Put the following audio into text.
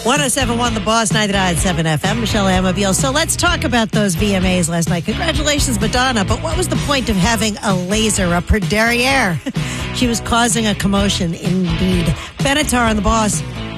107.1 The Boss, 99.7 FM, Michelle Amabile. So let's talk about those VMAs last night. Congratulations, Madonna. But what was the point of having a laser up her derriere? She was causing a commotion indeed. Benatar on The Boss.